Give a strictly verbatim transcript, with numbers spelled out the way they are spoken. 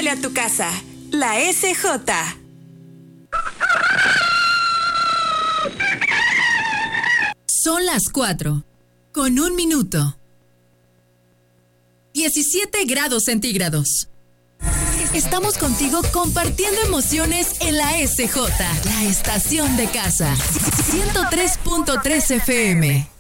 huele a tu casa. La S J. Son las cuatro, con un minuto. diecisiete grados centígrados. Estamos contigo compartiendo emociones en la S J, la estación de casa. ciento tres punto tres F M.